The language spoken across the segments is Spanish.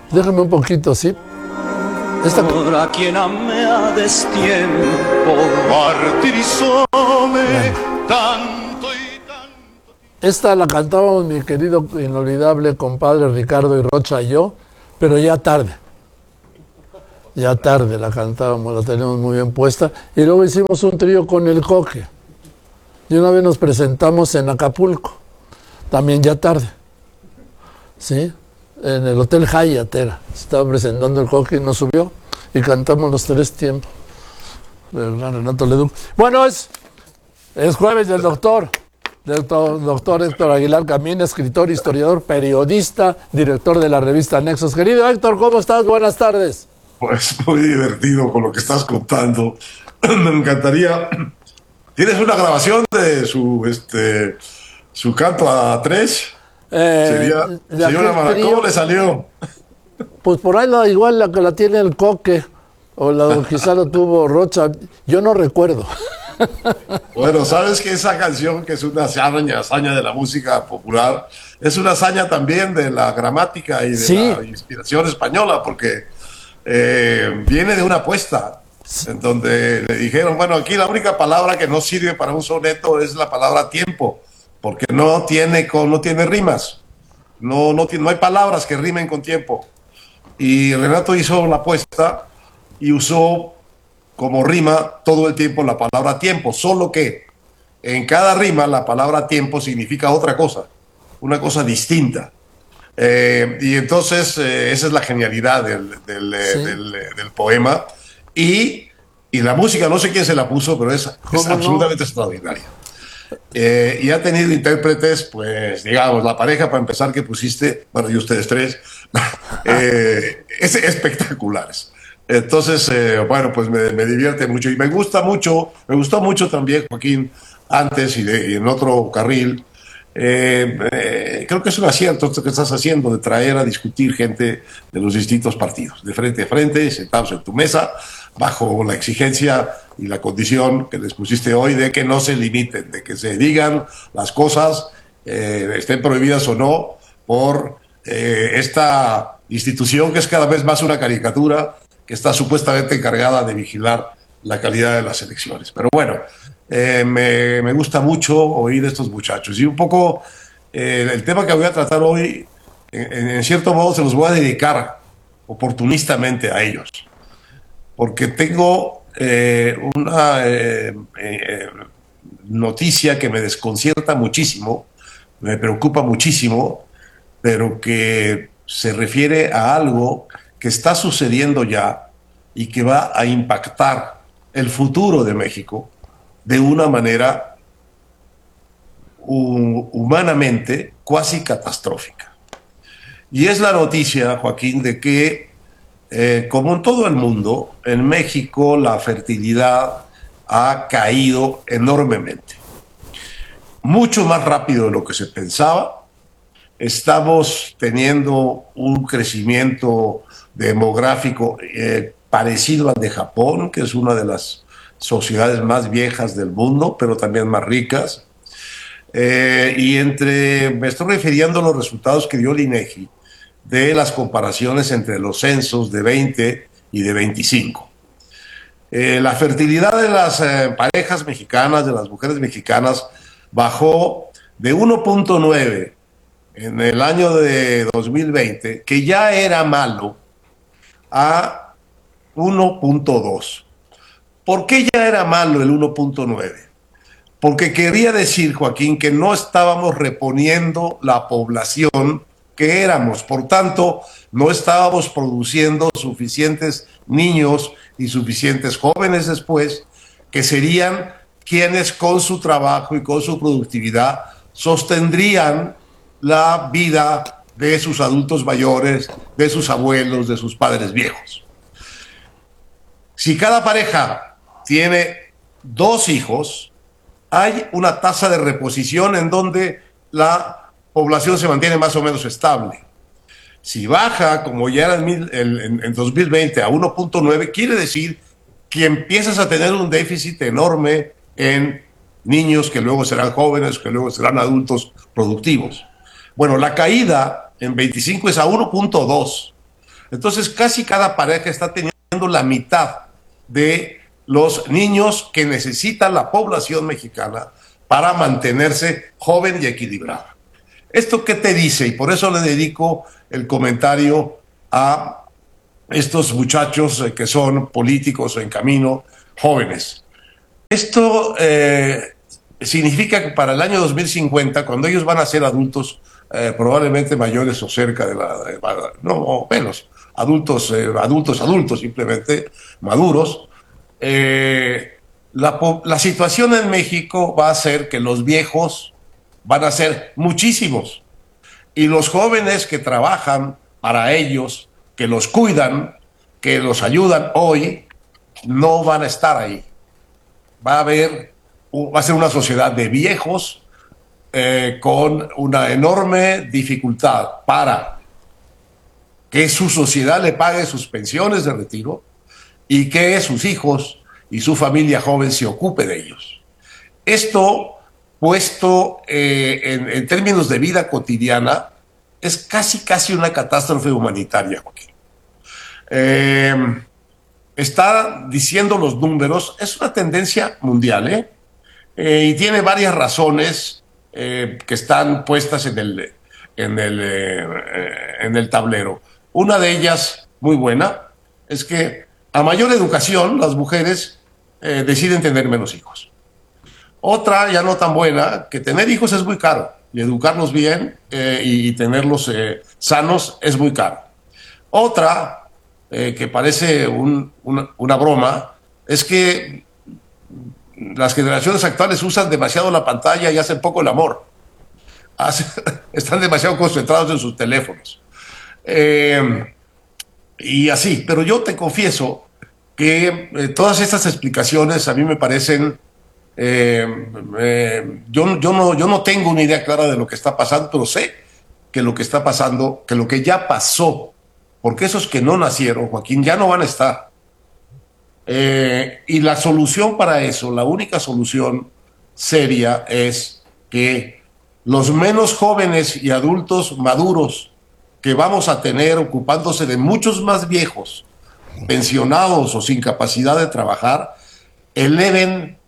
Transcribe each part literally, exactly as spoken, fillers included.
Déjame un poquito, ¿sí? Esta... Ahora quien ame a destiempo, martirizóme tanto y tanto. Esta la cantábamos mi querido inolvidable compadre Ricardo y Rocha y yo, pero ya tarde. Ya tarde la cantábamos, la tenemos muy bien puesta. Y luego hicimos un trío con el Coque. Y una vez nos presentamos en Acapulco, también ya tarde. ¿Sí? En el Hotel Hyatt era. Estaba presentando el Coque y nos subió y cantamos los tres tiempos. El gran Renato Leduc. Bueno, es, es jueves del doctor. Doctor, doctor Héctor Aguilar Camín, escritor, historiador, periodista, director de la revista Nexos. Querido Héctor, ¿cómo estás? Buenas tardes. Pues muy divertido con lo que estás contando. Me encantaría. ¿Tienes una grabación de su este su canto a tres? Eh, Sería, sería una mala... ¿Cómo le salió? Pues por ahí la, igual la que la tiene el Coque, o la quizá lo tuvo Rocha. Yo no recuerdo. Bueno, sabes que esa canción, que es una hazaña, hazaña de la música popular, es una hazaña también de la gramática y de sí. la inspiración española, porque Eh, viene de una apuesta en donde le dijeron, bueno, aquí la única palabra que no sirve para un soneto es la palabra tiempo, porque no tiene, no tiene rimas, no, no, tiene, no hay palabras que rimen con tiempo. Y Renato hizo la apuesta y usó como rima todo el tiempo la palabra tiempo, solo que en cada rima la palabra tiempo significa otra cosa, una cosa distinta. Eh, y entonces eh, esa es la genialidad del, del, sí. del, del poema y, y la música, no sé quién se la puso, pero es, es absolutamente no? extraordinaria. Eh, y ha tenido intérpretes, pues digamos, la pareja para empezar que pusiste, bueno, y ustedes tres, eh, es espectaculares. Entonces, eh, bueno, pues me, me divierte mucho y me gusta mucho, me gustó mucho también, Joaquín, antes y, de, y en otro carril. Eh, eh, creo que es un acierto esto que estás haciendo de traer a discutir gente de los distintos partidos, de frente a frente, sentados en tu mesa, bajo la exigencia y la condición que les pusiste hoy de que no se limiten, de que se digan las cosas, eh, estén prohibidas o no, por eh, esta institución que es cada vez más una caricatura, que está supuestamente encargada de vigilar la calidad de las elecciones. Pero bueno, Eh, me, me gusta mucho oír a estos muchachos y un poco eh, el tema que voy a tratar hoy en, en cierto modo se los voy a dedicar oportunistamente a ellos porque tengo eh, una eh, eh, noticia que me desconcierta muchísimo, me preocupa muchísimo, pero que se refiere a algo que está sucediendo ya y que va a impactar el futuro de México de una manera uh, humanamente cuasi catastrófica. Y es la noticia, Joaquín, de que, eh, como en todo el mundo, en México la fertilidad ha caído enormemente. Mucho más rápido de lo que se pensaba. Estamos teniendo un crecimiento demográfico eh, parecido al de Japón, que es una de las sociedades más viejas del mundo, pero también más ricas. Eh, y entre, me estoy refiriendo a los resultados que dio el INEGI de las comparaciones entre los censos de veinte y de veinticinco. Eh, la fertilidad de las eh, parejas mexicanas, de las mujeres mexicanas, bajó de uno punto nueve en el año de dos mil veinte, que ya era malo, a uno punto dos. ¿Por qué ya era malo el uno punto nueve? Porque quería decir, Joaquín, que no estábamos reponiendo la población que éramos. Por tanto, no estábamos produciendo suficientes niños y suficientes jóvenes después, que serían quienes con su trabajo y con su productividad sostendrían la vida de sus adultos mayores, de sus abuelos, de sus padres viejos. Si cada pareja tiene dos hijos, hay una tasa de reposición en donde la población se mantiene más o menos estable. Si baja, como ya era en, en, en dos mil veinte, a uno punto nueve, quiere decir que empiezas a tener un déficit enorme en niños que luego serán jóvenes, que luego serán adultos productivos. Bueno, la caída en veinticinco es a uno punto dos. Entonces, casi cada pareja está teniendo la mitad de los niños que necesita la población mexicana para mantenerse joven y equilibrada. ¿Esto qué te dice? Y por eso le dedico el comentario a estos muchachos que son políticos en camino, jóvenes. Esto eh, significa que para el año dos mil cincuenta, cuando ellos van a ser adultos, eh, probablemente mayores o cerca de la... De, no, o menos, adultos, eh, adultos, adultos, simplemente maduros, eh, la, la situación en México va a ser que los viejos van a ser muchísimos y los jóvenes que trabajan para ellos, que los cuidan, que los ayudan hoy, no van a estar ahí. Va a haber, va a ser una sociedad de viejos eh, con una enorme dificultad para que su sociedad le pague sus pensiones de retiro y que sus hijos y su familia joven se ocupe de ellos. Esto, puesto eh, en, en términos de vida cotidiana, es casi, casi una catástrofe humanitaria, Joaquín. Eh, está diciendo los números, es una tendencia mundial, ¿eh? Eh, y tiene varias razones eh, que están puestas en el, en, el, eh, en el tablero. Una de ellas, muy buena, es que a mayor educación las mujeres eh, deciden tener menos hijos. Otra, ya no tan buena, que tener hijos es muy caro y educarlos bien eh, y tenerlos eh, sanos es muy caro. Otra, eh, que parece un, una, una broma, es que las generaciones actuales usan demasiado la pantalla y hacen poco el amor. Hace, están demasiado concentrados en sus teléfonos. Eh, y así, pero yo te confieso que eh, todas estas explicaciones a mí me parecen... Eh, eh, yo, yo, no, yo no tengo una idea clara de lo que está pasando, pero sé que lo que está pasando, que lo que ya pasó, porque esos que no nacieron, Joaquín, ya no van a estar. Eh, y la solución para eso, la única solución seria es que los menos jóvenes y adultos maduros que vamos a tener ocupándose de muchos más viejos, pensionados o sin capacidad de trabajar, eleven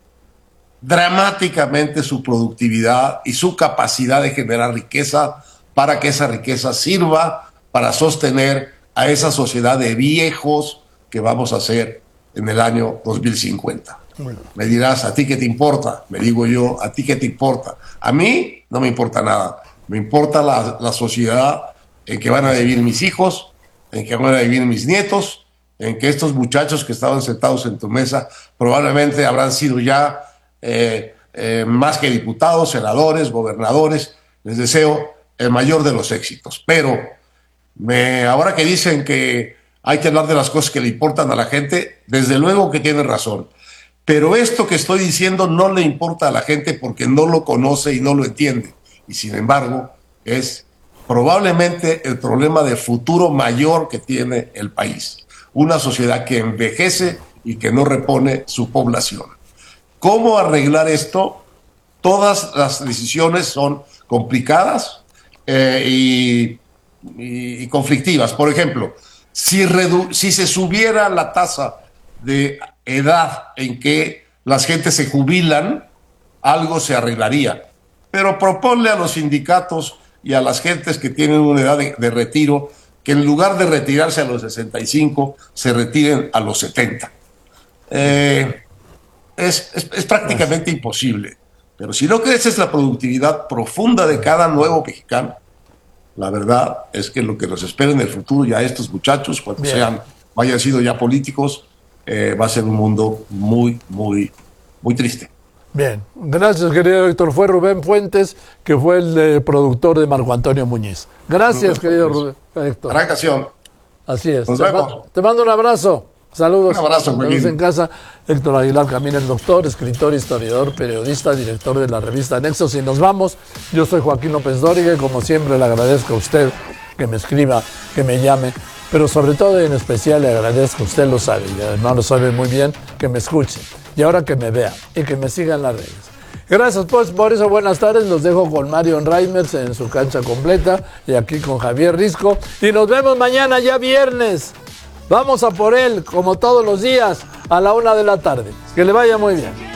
dramáticamente su productividad y su capacidad de generar riqueza para que esa riqueza sirva para sostener a esa sociedad de viejos que vamos a hacer en el año dos mil cincuenta. Bueno. Me dirás, ¿a ti qué te importa? Me digo yo, ¿a ti qué te importa? A mí no me importa nada. Me importa la, la sociedad en que van a vivir mis hijos, en que van a vivir mis nietos, en que estos muchachos que estaban sentados en tu mesa probablemente habrán sido ya Eh, eh, más que diputados, senadores, gobernadores. Les deseo el mayor de los éxitos, pero me, ahora que dicen que hay que hablar de las cosas que le importan a la gente, desde luego que tienen razón, pero esto que estoy diciendo no le importa a la gente porque no lo conoce y no lo entiende, y sin embargo es probablemente el problema de futuro mayor que tiene el país, una sociedad que envejece y que no repone su población. ¿Cómo arreglar esto? Todas las decisiones son complicadas eh, y, y, y conflictivas. Por ejemplo, si, redu- si se subiera la tasa de edad en que las gentes se jubilan, algo se arreglaría. Pero proponle a los sindicatos y a las gentes que tienen una edad de, de retiro que en lugar de retirarse a los sesenta y cinco, se retiren a los setenta. Eh... Es, es, es prácticamente imposible. Pero si no creces la productividad profunda de cada nuevo mexicano, la verdad es que lo que nos espera en el futuro ya estos muchachos, cuando Bien. sean, hayan sido ya políticos, eh, va a ser un mundo muy, muy, muy triste. Bien, gracias querido Héctor. Fue Rubén Fuentes, que fue el eh, productor de Marco Antonio Muñiz. Gracias, Rubén, querido Rubén, Héctor. Gran ocasión. Así es. Nos te, vemos. ma- te mando un abrazo. Saludos. Un abrazo, Saludos en casa. Héctor Aguilar Camín, el doctor, escritor, historiador, periodista, director de la revista Nexos. Y nos vamos. Yo soy Joaquín López Dóriga y como siempre le agradezco a usted que me escriba, que me llame, pero sobre todo y en especial le agradezco, usted lo sabe y además lo sabe muy bien, que me escuche y ahora que me vea y que me siga en las redes. Gracias pues por eso, buenas tardes, los dejo con Marion Reimers en su cancha completa y aquí con Javier Risco y nos vemos mañana ya viernes, vamos a por él como todos los días a la una de la tarde, que le vaya muy bien.